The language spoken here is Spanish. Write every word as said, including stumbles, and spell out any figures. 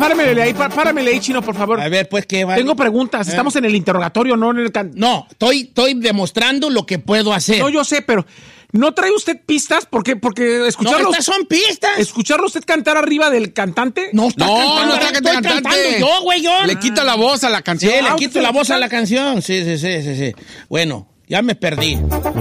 páramele ahí, pá, páramele ahí, Chino, por favor. A ver, pues, ¿qué va? Tengo preguntas. Estamos en el interrogatorio, no en el... Can... No, estoy, estoy demostrando lo que puedo hacer. No, yo sé, pero... ¿No trae usted pistas? Porque, porque escucharlo... No, estas son pistas. ¿Escucharlo usted cantar arriba del cantante? No, está No, cantando, no está estoy cantando. cantando yo, güey, yo. Le quita la voz a la Sí, canción. le Ah, quito ¿usted la le voz quita? a la canción. Sí, sí, sí, sí, sí. Bueno, ya me perdí.